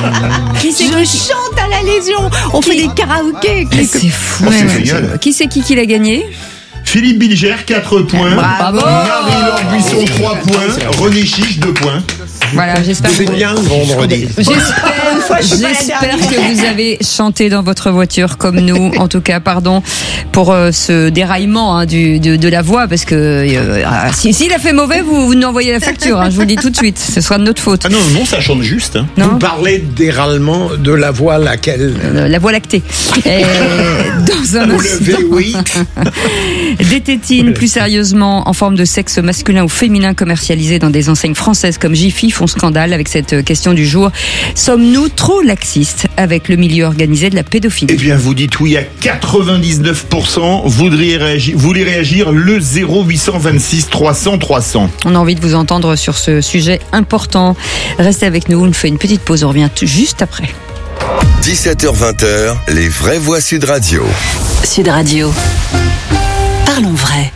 Je chante à la Légion. On fait des karaokés. C'est fou. C'est génial. Qui c'est qui l'a gagné? Philippe Bilger, 4 points. Bravo. Marie-Laure Buisson, 3 points. René Chiche, 2 points. Voilà, j'espère C'est bien vendredi. J'espère que vous avez chanté dans votre voiture comme nous. En tout cas, pardon pour ce déraillement de la voix, parce que s'il a fait mauvais, vous nous envoyez la facture. Je vous le dis tout de suite, ce sera de notre faute. Ah non, ça chante juste. Hein. Non, Vous parlez d'éralement de la voie laquelle la voie lactée. Et dans un Ou le VOX. Des tétines, plus sérieusement, en forme de sexe masculin ou féminin commercialisées dans des enseignes françaises comme Jiffy font scandale avec cette question du jour. Sommes-nous trop laxistes avec le milieu organisé de la pédophilie? Eh bien, vous dites oui à 99%. Voulez réagir le 0826 300 300. On a envie de vous entendre sur ce sujet important. Restez avec nous, on fait une petite pause, on revient juste après. 17h-20h, les vraies voix Sud Radio. Sud Radio. Parlons vrai.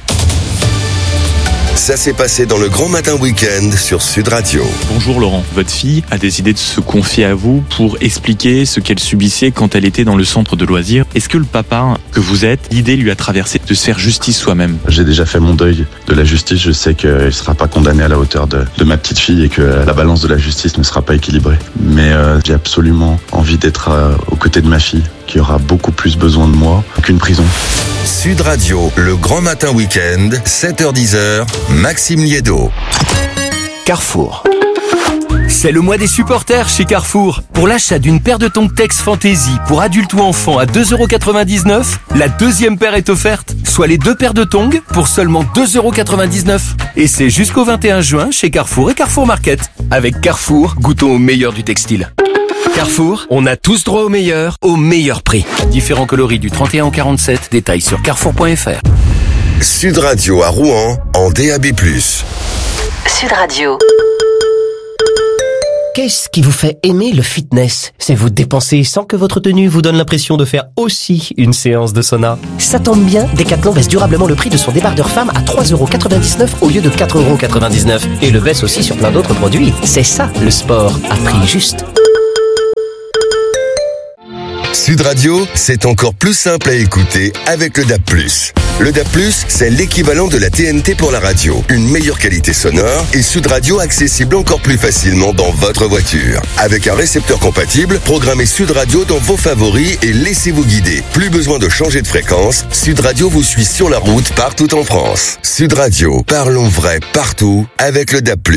Ça s'est passé dans le Grand Matin Week-end sur Sud Radio. Bonjour Laurent, votre fille a décidé de se confier à vous pour expliquer ce qu'elle subissait quand elle était dans le centre de loisirs. Est-ce que le papa que vous êtes, l'idée lui a traversé de se faire justice soi-même? J'ai déjà fait mon deuil de la justice, je sais qu'il ne sera pas condamné à la hauteur de ma petite fille et que la balance de la justice ne sera pas équilibrée. Mais j'ai absolument envie d'être aux côtés de ma fille, qui aura beaucoup plus besoin de moi qu'une prison. Sud Radio, le Grand Matin Week-end, 7h-10h, Maxime Liédo. Carrefour. C'est le mois des supporters chez Carrefour. Pour l'achat d'une paire de tongs Tex Fantasy pour adultes ou enfants à 2,99€, la deuxième paire est offerte, soit les 2 paires de tongs pour seulement 2,99€. Et c'est jusqu'au 21 juin chez Carrefour et Carrefour Market. Avec Carrefour, goûtons au meilleur du textile. Carrefour, on a tous droit au meilleur prix. Différents coloris du 31 au 47, détails sur carrefour.fr. Sud Radio à Rouen, en DAB+. Sud Radio. Qu'est-ce qui vous fait aimer le fitness? C'est vous dépenser sans que votre tenue vous donne l'impression de faire aussi une séance de sauna. Ça tombe bien, Decathlon baisse durablement le prix de son débardeur femme à 3,99€ au lieu de 4,99€. Et le baisse aussi sur plein d'autres produits. C'est ça, le sport, à prix juste. Sud Radio, c'est encore plus simple à écouter avec le DAB+. Le DAB+, c'est l'équivalent de la TNT pour la radio. Une meilleure qualité sonore et Sud Radio accessible encore plus facilement dans votre voiture. Avec un récepteur compatible, programmez Sud Radio dans vos favoris et laissez-vous guider. Plus besoin de changer de fréquence, Sud Radio vous suit sur la route partout en France. Sud Radio, parlons vrai partout avec le DAB+.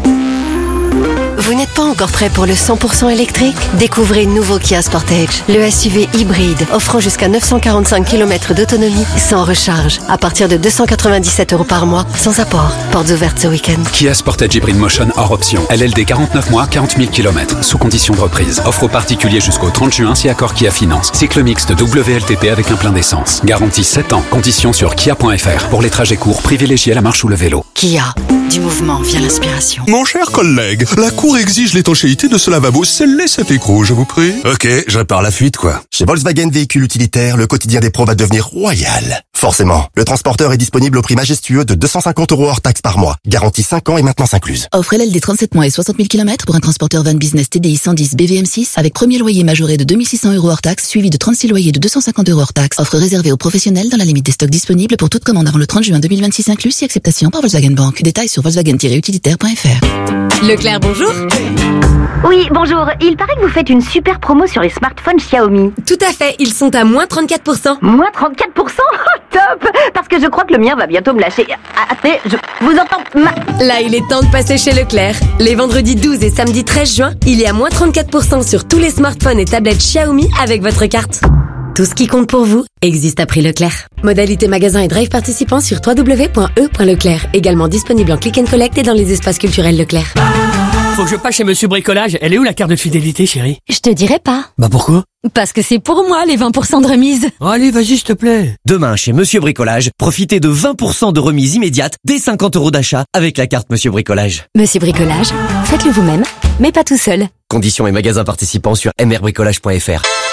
Vous n'êtes pas encore prêt pour le 100% électrique? Découvrez nouveau Kia Sportage, le SUV hybride offrant jusqu'à 945 km d'autonomie sans recharge, à partir de 297€ par mois, sans apport. Portes ouvertes ce week-end. Kia Sportage Hybrid Motion hors option. LLD 49 mois, 40 000 km, sous condition de reprise. Offre aux particuliers jusqu'au 30 juin si accord Kia Finance. Cycle mixte WLTP avec un plein d'essence. Garantie 7 ans. Conditions sur kia.fr. Pour les trajets courts, privilégiez la marche ou le vélo. Kia. Du mouvement vient l'inspiration. Mon cher collègue, la Cour exige l'étanchéité de ce lavabo. Scellez cet écrou, je vous prie. Ok, je répare la fuite, quoi. Chez Volkswagen Véhicules Utilitaires, le quotidien des pros va devenir royal. Forcément, le transporteur est disponible au prix majestueux de 250€ hors taxe par mois. Garantie 5 ans et maintenance incluse. Offre LLD 37 mois et 60 000 km pour un transporteur van business TDI 110 BVM6 avec premier loyer majoré de 2600€ hors taxe, suivi de 36 loyers de 250€ hors taxe. Offre réservée aux professionnels dans la limite des stocks disponibles pour toute commande avant le 30 juin 2026 inclus, si acceptation par Volkswagen Bank. Détails sur volkswagen-utilitaire.fr. Leclerc, bonjour. Oui, bonjour. Il paraît que vous faites une super promo sur les smartphones Xiaomi. Tout à fait, ils sont à moins 34%. Moins 34%? Oh, top! Parce que je crois que le mien va bientôt me lâcher. Attendez, je vous entends Là, il est temps de passer chez Leclerc. Les vendredis 12 et samedi 13 juin, il y a moins 34% sur tous les smartphones et tablettes Xiaomi avec votre carte. Tout ce qui compte pour vous existe à prix Leclerc. Modalité magasin et drive participants sur www.e.leclerc. Également disponible en click and collect et dans les espaces culturels Leclerc. Faut que je passe chez Monsieur Bricolage. Elle est où la carte de fidélité, chérie? Je te dirai pas. Bah pourquoi? Parce que c'est pour moi les 20% de remise. Oh, allez, vas-y, s'il te plaît. Demain, chez Monsieur Bricolage, profitez de 20% de remise immédiate dès 50€ d'achat avec la carte Monsieur Bricolage. Monsieur Bricolage, faites-le vous-même, mais pas tout seul. Conditions et magasins participants sur mrbricolage.fr.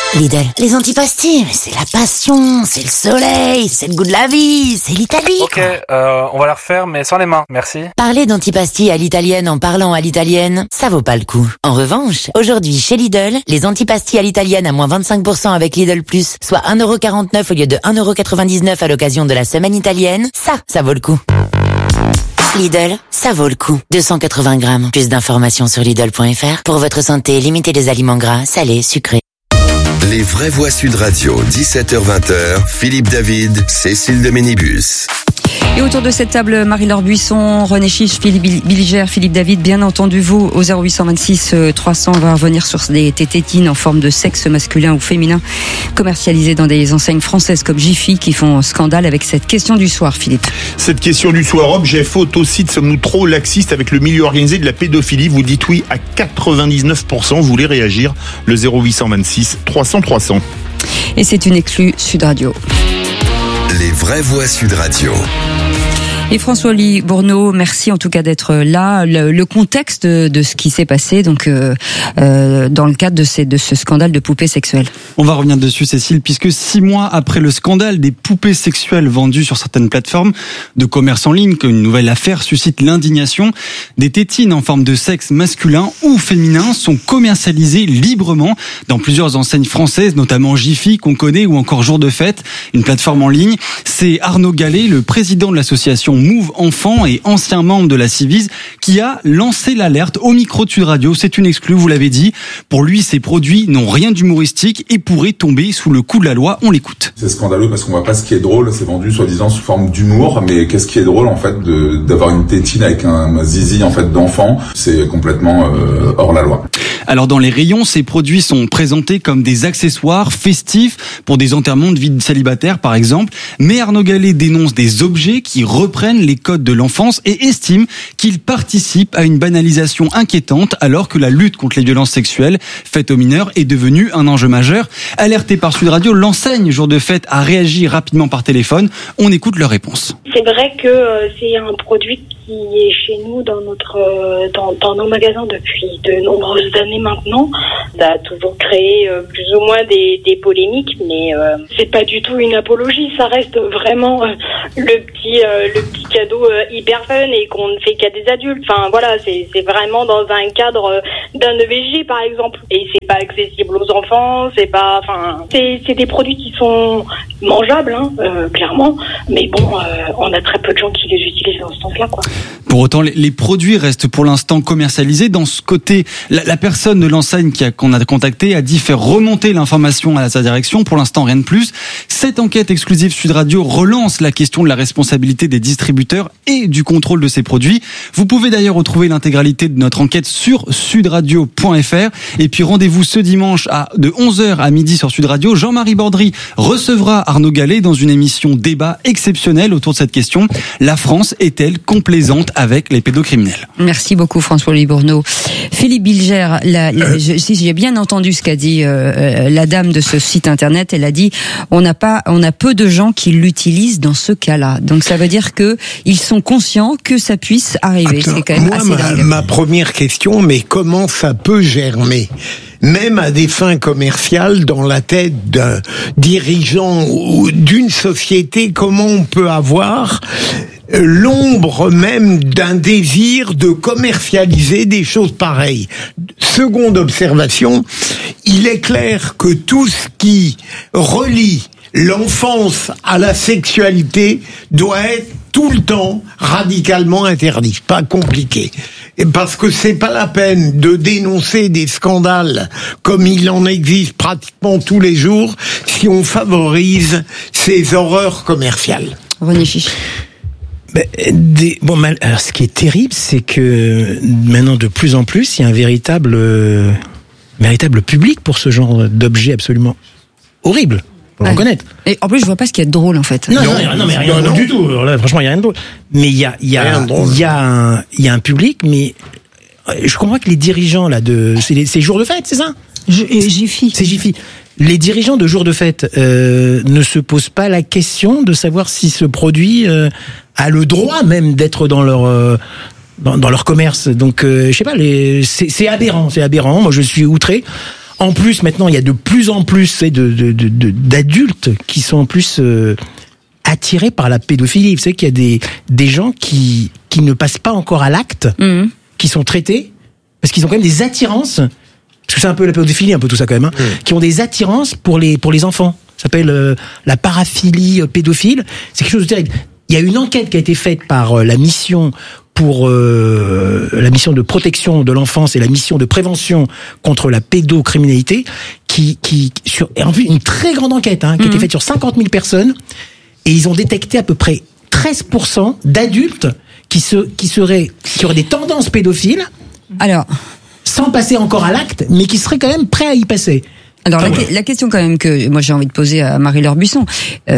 Lidl, les antipastilles, c'est la passion, c'est le soleil, c'est le goût de la vie, c'est l'Italie. Ok, on va la refaire, mais sans les mains, merci. Parler d'antipastilles à l'italienne en parlant à l'italienne, ça vaut pas le coup. En revanche, aujourd'hui chez Lidl, les antipastilles à l'italienne à moins 25% avec Lidl Plus, soit 1,49€ au lieu de 1,99€ à l'occasion de la semaine italienne, ça vaut le coup. Lidl, ça vaut le coup. 280 grammes. Plus d'informations sur Lidl.fr. Pour votre santé, limitez les aliments gras, salés, sucrés. Les vraies voix Sud Radio, 17h-20h, Philippe David, Cécile de Ménibus. Et autour de cette table, Marie-Laure Buisson, René Chiche, Philippe Bilger, Philippe David, bien entendu, vous, au 0826 300, on va revenir sur des tétines en forme de sexe masculin ou féminin, commercialisées dans des enseignes françaises comme Jiffy, qui font scandale avec cette question du soir, Philippe. Cette question du soir, objet, photo, site, sommes-nous trop laxistes avec le milieu organisé de la pédophilie? Vous dites oui à 99%, vous voulez réagir, le 0826 300 300. Et c'est une exclue Sud Radio. Les vraies voix Sud Radio. Et François-Louis Bourneau, merci en tout cas d'être là. Le contexte de ce qui s'est passé donc dans le cadre de ce scandale de poupées sexuelles. On va revenir dessus, Cécile, puisque 6 mois après le scandale des poupées sexuelles vendues sur certaines plateformes de commerce en ligne, qu'une nouvelle affaire suscite l'indignation, des tétines en forme de sexe masculin ou féminin sont commercialisées librement dans plusieurs enseignes françaises, notamment Jiffy qu'on connaît ou encore Jour de Fête, une plateforme en ligne. C'est Arnaud Gallet, le président de l'association Move Enfants et ancien membre de la Civis, qui a lancé l'alerte au micro de Sud Radio. C'est une exclue, vous l'avez dit. Pour lui, ces produits n'ont rien d'humoristique et pourraient tomber sous le coup de la loi. On l'écoute. C'est scandaleux parce qu'on voit pas ce qui est drôle. C'est vendu soi-disant sous forme d'humour, mais qu'est-ce qui est drôle en fait d'avoir une tétine avec un zizi en fait d'enfant? C'est complètement hors la loi. Alors dans les rayons, ces produits sont présentés comme des accessoires festifs pour des enterrements de vie de célibataire par exemple. Mais Arnaud Gallet dénonce des objets qui reprennent les codes de l'enfance et estime qu'ils participent à une banalisation inquiétante alors que la lutte contre les violences sexuelles faites aux mineurs est devenue un enjeu majeur. Alerté par Sud Radio, l'enseigne Jour de Fête a réagi rapidement par téléphone. On écoute leur réponse. C'est vrai que c'est un produit qui est chez nous dans nos magasins depuis de nombreuses années maintenant. Ça a toujours créé plus ou moins des polémiques, mais c'est pas du tout une apologie. Ça reste vraiment le petit cadeau hyper fun et qu'on ne fait qu'à des adultes. Enfin voilà, c'est vraiment dans un cadre d'un EVG par exemple. Et c'est pas accessible aux enfants. C'est des produits qui sont mangeables, clairement. Mais bon, on a très peu de gens qui les utilisent dans ce sens-là, quoi. Pour autant, les produits restent pour l'instant commercialisés. Dans ce côté, la personne de l'enseigne qu'on a contactée a dit faire remonter l'information à sa direction. Pour l'instant, rien de plus. Cette enquête exclusive Sud Radio relance la question de la responsabilité des distributeurs et du contrôle de ces produits. Vous pouvez d'ailleurs retrouver l'intégralité de notre enquête sur sudradio.fr. Et puis rendez-vous ce dimanche de 11h à midi sur Sud Radio. Jean-Marie Bordry recevra Arnaud Gallet dans une émission débat exceptionnelle autour de cette question. La France est-elle complaisante avec les pédocriminels? Merci beaucoup François-Louis Bourneau. Philippe Bilger, si j'ai bien entendu ce qu'a dit la dame de ce site internet, elle a dit on a peu de gens qui l'utilisent dans ce cas-là. Donc ça veut dire que ils sont conscients que ça puisse arriver. C'est quand même assez dingue. Ma première question, mais comment ça peut germer? Même à des fins commerciales, dans la tête d'un dirigeant ou d'une société, comment on peut avoir l'ombre même d'un désir de commercialiser des choses pareilles? Seconde observation, il est clair que tout ce qui relie l'enfance à la sexualité doit être tout le temps radicalement interdit. Pas compliqué. Et parce que c'est pas la peine de dénoncer des scandales comme il en existe pratiquement tous les jours si on favorise ces horreurs commerciales. René Chiche. Alors, ce qui est terrible, c'est que maintenant de plus en plus, il y a un véritable public pour ce genre d'objet absolument horrible. Faut le reconnaître. Et en plus, je vois pas ce qu'il y a de drôle en fait. Non, mais rien de drôle du tout. Là, franchement, il y a rien de drôle. Mais il y a un public, mais je comprends que les dirigeants là c'est Jour de Fête, c'est ça? Jiffy. C'est Jiffy. Les dirigeants de Jour de Fête ne se posent pas la question de savoir si ce produit a le droit même d'être dans leur commerce. Donc je sais pas, c'est aberrant. Moi, je suis outré. En plus, maintenant, il y a de plus en plus d'adultes qui sont en plus attirés par la pédophilie. Vous savez qu'il y a des gens qui ne passent pas encore à l'acte, qui sont traités, parce qu'ils ont quand même des attirances, parce que c'est un peu la pédophilie, un peu tout ça quand même, qui ont des attirances pour les enfants. Ça s'appelle la paraphilie pédophile. C'est quelque chose de terrible. Il y a une enquête qui a été faite par la mission la mission de protection de l'enfance et la mission de prévention contre la pédocriminalité, en vue une très grande enquête qui a été faite sur 50 000 personnes, et ils ont détecté à peu près 13% d'adultes qui auraient des tendances pédophiles. Alors, sans passer encore à l'acte, mais qui seraient quand même prêts à y passer. Alors la question quand même que moi j'ai envie de poser à Marie-Laure Buisson,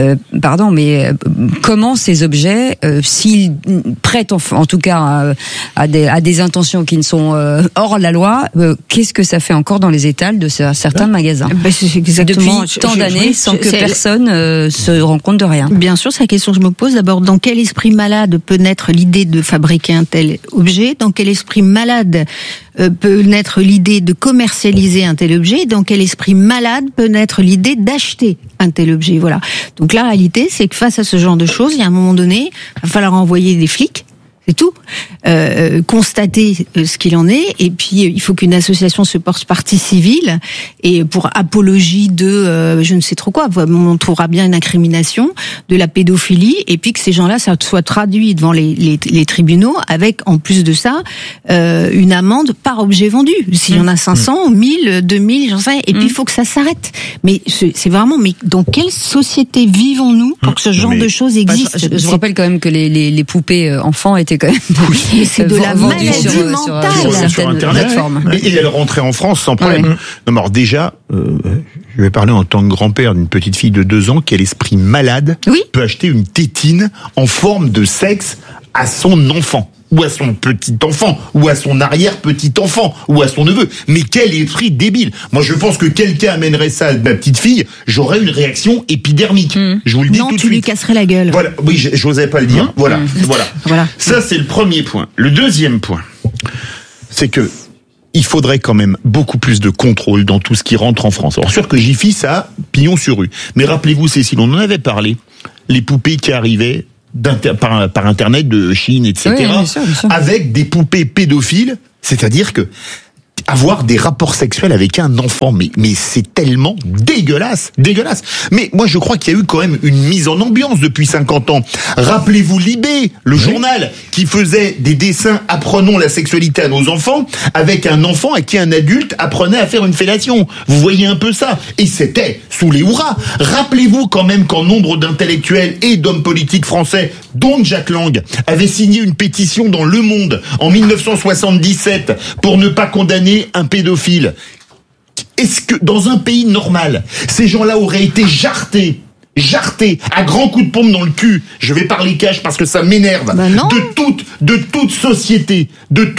comment ces objets, s'ils prêtent en tout cas à des intentions qui ne sont hors la loi, qu'est-ce que ça fait encore dans les étals de certains magasins c'est exactement, depuis tant d'années sans que personne se rende compte de rien? Bien sûr, c'est la question que je me pose. D'abord, dans quel esprit malade peut naître l'idée de fabriquer un tel objet? Dans quel esprit malade peut naître l'idée de commercialiser un tel objet? Dans quel esprit malade peut naître l'idée d'acheter un tel objet? Voilà. Donc la réalité, c'est que face à ce genre de choses, il y a un moment donné, il va falloir envoyer des flics. C'est tout. Constater ce qu'il en est, et puis il faut qu'une association se porte partie civile, et pour apologie de je ne sais trop quoi, on trouvera bien une incrimination de la pédophilie, et puis que ces gens-là ça soit traduit devant les tribunaux avec en plus de ça une amende par objet vendu. S'il y en a 500, 1000, 2000, j'en sais rien. Et puis il faut que ça s'arrête. Mais c'est vraiment, mais dans quelle société vivons-nous pour que ce genre de choses existent? Je vous rappelle quand même que les poupées enfants étaient quand même mais c'est de la maladie mentale sur certaines plateformes. Et elle rentrait en France sans problème. Ouais. Non, alors déjà, je vais parler en tant que grand-père d'une petite fille de 2 ans qui a l'esprit malade, peut acheter une tétine en forme de sexe à son enfant, ou à son petit-enfant, ou à son arrière-petit-enfant, ou à son neveu. Mais quel esprit débile! Moi, je pense que quelqu'un amènerait ça à ma petite fille, j'aurais une réaction épidermique. Je vous le dis tout de suite. Non, tu lui casserais la gueule. Voilà. Oui, j'osais pas le dire. Voilà. Ça, c'est le premier point. Le deuxième point, c'est que il faudrait quand même beaucoup plus de contrôle dans tout ce qui rentre en France. Alors, sûr que Jiffy, ça a pignon sur rue. Mais rappelez-vous, Cécile, on en avait parlé, les poupées qui arrivaient par Internet de Chine, etc., bien sûr. Avec des poupées pédophiles, c'est-à-dire que avoir des rapports sexuels avec un enfant, mais c'est tellement dégueulasse. Mais moi, je crois qu'il y a eu quand même une mise en ambiance depuis 50 ans. Rappelez-vous Libé, le journal qui faisait des dessins apprenons la sexualité à nos enfants, avec un enfant à qui un adulte apprenait à faire une fellation. Vous voyez un peu ça. Et c'était sous les hurrahs. Rappelez-vous quand même qu'en nombre d'intellectuels et d'hommes politiques français, dont Jack Lang, avait signé une pétition dans Le Monde en 1977 pour ne pas condamner un pédophile. Est-ce que dans un pays normal, ces gens-là auraient été jartés à grands coups de pompe dans le cul? Je vais parler cash parce que ça m'énerve. De toute société.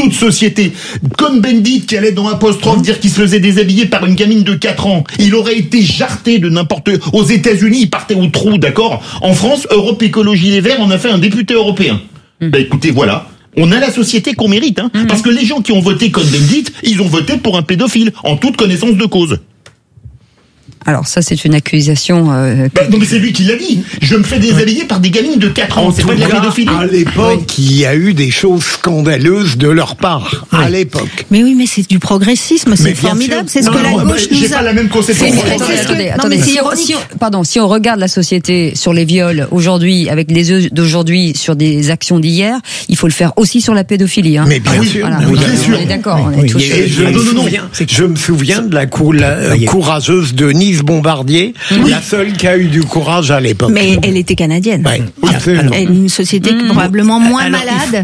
Comme Bendit qui allait dans Apostrophe dire qu'il se faisait déshabiller par une gamine de 4 ans. Il aurait été jarté de n'importe... Aux États-Unis, il partait au trou, d'accord? En France, Europe Écologie Les Verts, on a fait un député européen. Écoutez, voilà. On a la société qu'on mérite, parce que les gens qui ont voté comme Bendit, ils ont voté pour un pédophile, en toute connaissance de cause. Alors ça, c'est une accusation... non, mais c'est lui qui l'a dit. Je me fais déshabiller par des gamines de 4 ans. C'est pas de la pédophilie. À l'époque, il y a eu des choses scandaleuses de leur part. À l'époque. Mais oui, mais c'est du progressisme. C'est formidable. C'est ce que la gauche nous a... J'ai pas la même conception. Attendez. Si on regarde la société sur les viols aujourd'hui, avec les yeux d'aujourd'hui sur des actions d'hier, il faut le faire aussi sur la pédophilie. Mais bien sûr. On est d'accord. Je me souviens de la courageuse Denise Bombardier, la seule qui a eu du courage à l'époque. Mais elle était canadienne. Une société probablement moins malade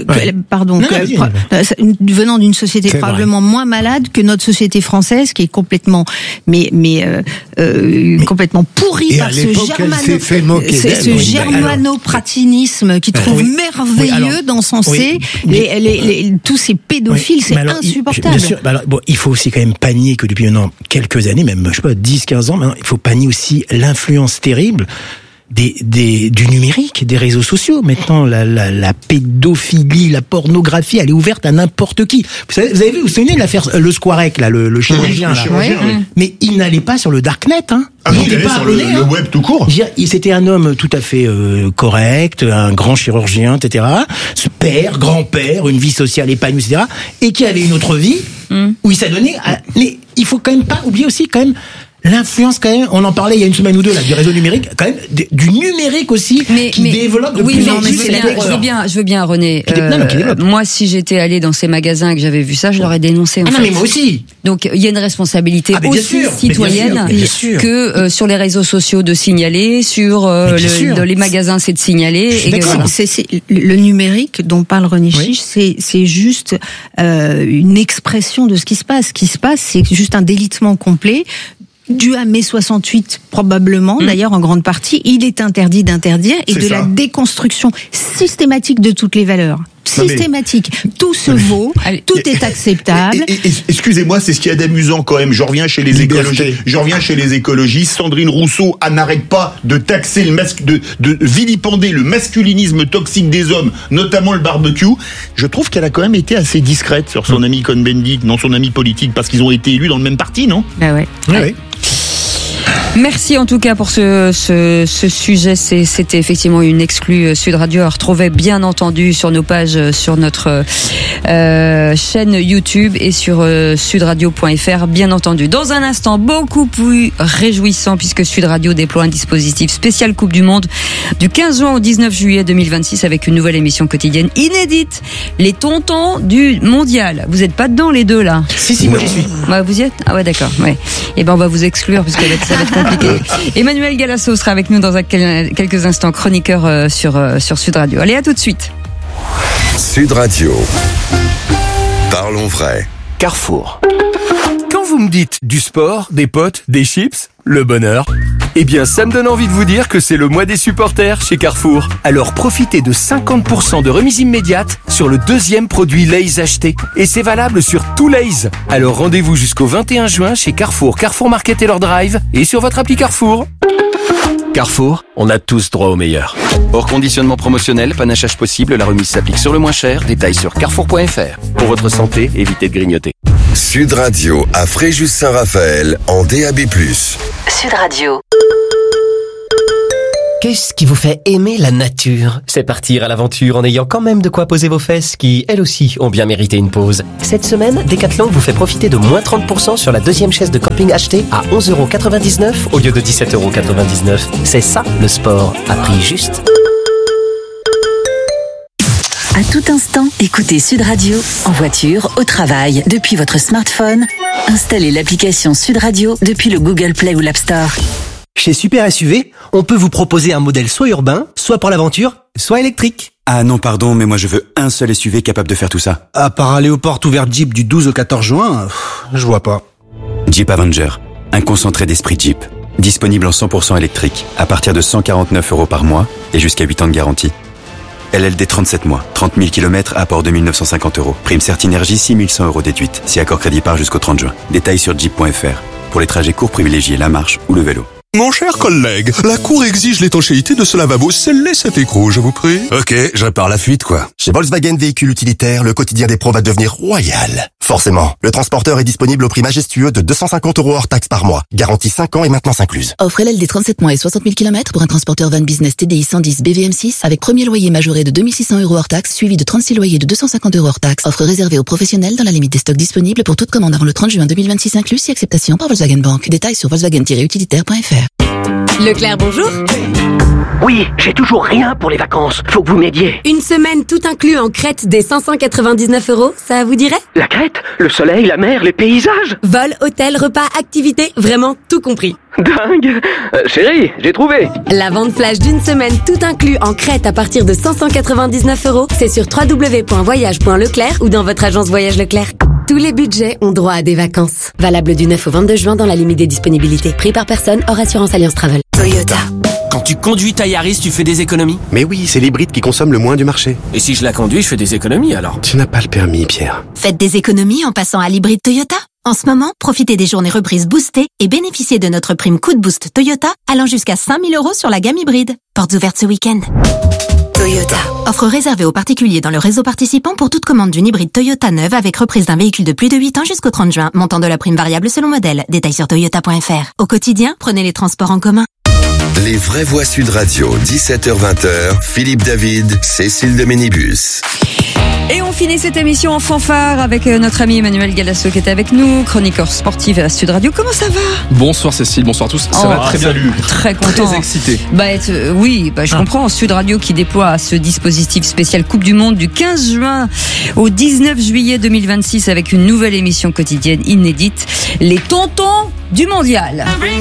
venant d'une société probablement moins malade que notre société française, qui est complètement complètement pourrie par ce germano-pratinisme qui trouve merveilleux d'encenser tous ces pédophiles. C'est insupportable. Bien sûr. Il faut aussi quand même panier que depuis maintenant quelques années, même je sais pas 10-15 ans maintenant, il faut panier aussi l'influence terrible du numérique, des réseaux sociaux. Maintenant, la pédophilie, la pornographie, elle est ouverte à n'importe qui. Vous avez vous souvenez de l'affaire Le Squarek, là, le chirurgien, là. Oui. Mais il n'allait pas sur le darknet, hein. Ah non, il allait sur le web tout court. C'était un homme tout à fait correct, un grand chirurgien, etc. Ce père, grand-père, une vie sociale épanouie, etc. Et qui avait une autre vie où il s'adonnait à... Mais il faut quand même pas oublier aussi quand même l'influence quand même, on en parlait il y a une semaine ou deux là, du réseau numérique, quand même du numérique aussi qui développe de plus en plus. Je veux bien René. Moi si j'étais allé dans ces magasins et que j'avais vu ça, je l'aurais dénoncé. Non mais moi aussi. Donc il y a une responsabilité aussi citoyenne que sur les réseaux sociaux de signaler, sur les magasins c'est de signaler. C'est le numérique dont parle René Chiche, c'est juste une expression de ce qui se passe. Ce qui se passe, c'est juste un délitement complet. Dû à mai 68 probablement, d'ailleurs en grande partie, il est interdit d'interdire et de la déconstruction systématique de toutes les valeurs. Systématique. Tout se vaut, tout est acceptable. Excusez-moi, c'est ce qu'il y a d'amusant quand même. Je reviens chez les écologistes. Sandrine Rousseau n'arrête pas de taxer de vilipender le masculinisme toxique des hommes, notamment le barbecue. Je trouve qu'elle a quand même été assez discrète sur son ami Cohn-Bendit, non son ami politique, parce qu'ils ont été élus dans le même parti, non? Bah ouais. Ouais. Merci en tout cas pour ce sujet. C'était effectivement une exclue Sud Radio à retrouver bien entendu sur nos pages, sur notre chaîne YouTube et sur sudradio.fr bien entendu. Dans un instant beaucoup plus réjouissant puisque Sud Radio déploie un dispositif spécial Coupe du Monde du 15 juin au 19 juillet 2026 avec une nouvelle émission quotidienne inédite. Les tontons du mondial. Vous êtes pas dedans les deux là? Si, moi j'y suis. Bah, vous y êtes? Ah ouais d'accord. Ouais. Et ben on va vous exclure parce que ça va être compliqué. Emmanuel Galasso sera avec nous dans quelques instants, chroniqueur sur Sud Radio. Allez, à tout de suite. Sud Radio. Parlons vrai. Carrefour. Quand vous me dites du sport, des potes, des chips, le bonheur, eh bien ça me donne envie de vous dire que c'est le mois des supporters chez Carrefour. Alors profitez de 50% de remise immédiate sur le deuxième produit Lay's acheté. Et c'est valable sur tout Lay's. Alors rendez-vous jusqu'au 21 juin chez Carrefour, Carrefour Market Taylor Drive et sur votre appli Carrefour. Carrefour, on a tous droit au meilleur. Hors conditionnement promotionnel, panachage possible, la remise s'applique sur le moins cher. Détails sur carrefour.fr. Pour votre santé, évitez de grignoter. Sud Radio à Fréjus-Saint-Raphaël en DAB+. Sud Radio. Qu'est-ce qui vous fait aimer la nature? C'est partir à l'aventure en ayant quand même de quoi poser vos fesses qui, elles aussi, ont bien mérité une pause. Cette semaine, Decathlon vous fait profiter de moins 30% sur la deuxième chaise de camping achetée à 11,99€ au lieu de 17,99€. C'est ça, le sport, à prix juste. À tout instant, écoutez Sud Radio, en voiture, au travail, depuis votre smartphone. Installez l'application Sud Radio depuis le Google Play ou l'App Store. Chez Super SUV, on peut vous proposer un modèle soit urbain, soit pour l'aventure, soit électrique. Ah non, pardon, mais moi je veux un seul SUV capable de faire tout ça. À part aller aux portes ouvertes Jeep du 12 au 14 juin, je vois pas. Jeep Avenger, un concentré d'esprit Jeep. Disponible en 100% électrique, à partir de 149€ par mois et jusqu'à 8 ans de garantie. LLD 37 mois, 30 000 km, apport de 1 950€. Prime Certinergie, 6 100€ déduite, si accord crédit part jusqu'au 30 juin. Détails sur jeep.fr. Pour les trajets courts, privilégiez la marche ou le vélo. Mon cher collègue, la cour exige l'étanchéité de ce lavabo. Scellez cet écrou, je vous prie. Ok, je répare la fuite, quoi. Chez Volkswagen Véhicules Utilitaires, le quotidien des pros va devenir royal. Forcément, le transporteur est disponible au prix majestueux de 250€ hors taxe par mois. Garantie 5 ans et maintenance incluse. Offre LLD 37 mois et 60 000 km pour un transporteur van business TDI 110 BVM6 avec premier loyer majoré de 2 600€ hors taxe suivi de 36 loyers de 250€ hors taxe. Offre réservée aux professionnels dans la limite des stocks disponibles pour toute commande avant le 30 juin 2026 inclus si acceptation par Volkswagen Bank. Détails sur volkswagen-utilitaire.fr. Leclerc, bonjour. Oui, j'ai toujours rien pour les vacances. Faut que vous m'aidiez. Une semaine tout inclus en Crète des 599€, ça vous dirait? La Crète, le soleil, la mer, les paysages. Vol, hôtel, repas, activités, vraiment tout compris. Dingue. Chérie, j'ai trouvé. La vente flash d'une semaine tout inclus en Crète à partir de 599€, c'est sur www.voyage.leclerc ou dans votre agence Voyage Leclerc. Tous les budgets ont droit à des vacances. Valable du 9 au 22 juin dans la limite des disponibilités. Prix par personne, hors assurance Alliance Travel. Toyota. Quand tu conduis ta Yaris, tu fais des économies? Mais oui, c'est l'hybride qui consomme le moins du marché. Et si je la conduis, je fais des économies alors? Tu n'as pas le permis, Pierre. Faites des économies en passant à l'hybride Toyota. En ce moment, profitez des journées reprises boostées et bénéficiez de notre prime Coup de Boost Toyota allant jusqu'à 5 000 € sur la gamme hybride. Portes ouvertes ce week-end. Toyota. Offre réservée aux particuliers dans le réseau participant pour toute commande d'une hybride Toyota neuve avec reprise d'un véhicule de plus de 8 ans jusqu'au 30 juin. Montant de la prime variable selon modèle. Détails sur toyota.fr. Au quotidien, prenez les transports en commun. Les vraies voix Sud Radio, 17h-20h, Philippe David, Cécile de Ménibus. Et on finit cette émission en fanfare avec notre ami Emmanuel Galasso qui est avec nous, chroniqueur sportif à Sud Radio. Comment ça va? Bonsoir Cécile, bonsoir à tous. Ça va très bien. Salut. Très content. Très excité. Je comprends. Sud Radio qui déploie ce dispositif spécial Coupe du Monde du 15 juin au 19 juillet 2026 avec une nouvelle émission quotidienne inédite, les tontons du mondial.